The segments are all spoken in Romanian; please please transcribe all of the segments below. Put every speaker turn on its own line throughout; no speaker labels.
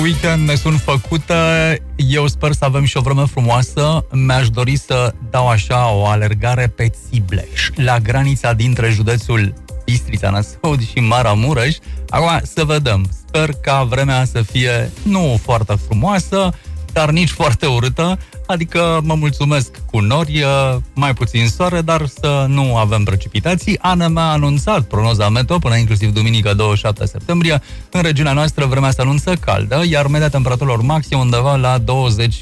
weekend ne sunt făcute. Eu sper să avem și o vreme frumoasă. Mi-aș dori să dau așa o alergare pe Țibleș, la granița dintre județul Bistrița, Năsăud și Maramureș. Acum să vedem. Sper ca vremea să fie nu foarte frumoasă, dar nici foarte urâtă. Adică mă mulțumesc cu nori, mai puțin soare, dar să nu avem precipitații. Ana mi-a anunțat prognoza meteo până inclusiv duminică 27 septembrie. În regiunea noastră vremea se anunță caldă, iar media temperaturilor maxim undeva la 25-28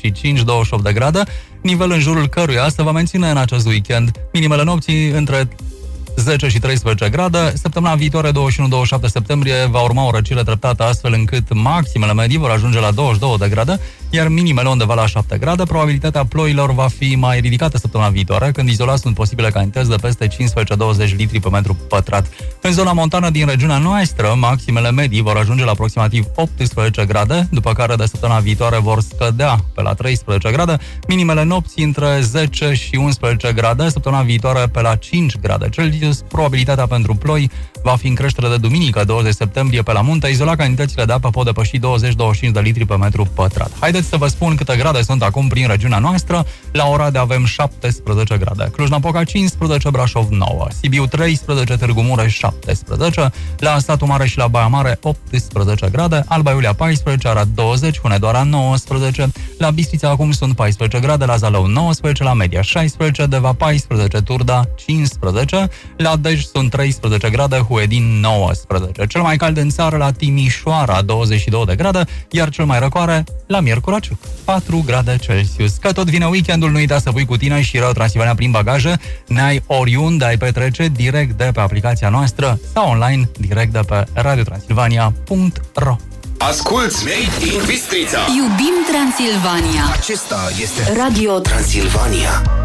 de grade, nivel în jurul căruia se va menține în acest weekend minimele nopții între 10 și 13 grade. Săptămâna viitoare, 21-27 septembrie, va urma o răcire treptată, astfel încât maximele medii vor ajunge la 22 de grade, iar minimele undeva la 7 grade. Probabilitatea ploilor va fi mai ridicată săptămâna viitoare, când izolat sunt posibile cantități de peste 15-20 litri pe metru pătrat. În zona montană din regiunea noastră, maximele medii vor ajunge la aproximativ 18 grade, după care de săptămâna viitoare vor scădea pe la 13 grade, minimele nopții între 10 și 11 grade, săptămâna viitoare pe la 5 grade Celsius. Probabilitatea pentru ploi va fi în creștere de duminică, 20 septembrie, pe la munte. Izolat cantitățile de apă pot depăși 20-25 de litri pe metru pătrat. Haideți să vă spun câte grade sunt acum prin regiunea noastră. La Oradea avem 17 grade, Cluj-Napoca 15, Brașov 9, Sibiu 13, Târgu Mureș 17, la Satu Mare și la Baia Mare 18 grade, Alba Iulia 14, Arad 20, Hunedoara 19, la Bistrița acum sunt 14 grade, la Zalău 19, la Media 16, Deva 14, Turda 15, la Dej sunt 13 grade, Huedin 19. Cel mai cald în țară la Timișoara 22 de grade, iar cel mai răcoare la Miercuraciuc 4 grade Celsius. Că tot vine weekendul, nu uita să pui cu tine și Radio Transilvania prin bagaje. Ne-ai oriunde ai petrece, direct de pe aplicația noastră sau online, direct de pe radiotransilvania.ro.
Asculți Made in Bistrița.
Iubim Transilvania.
Acesta este Radio Transilvania.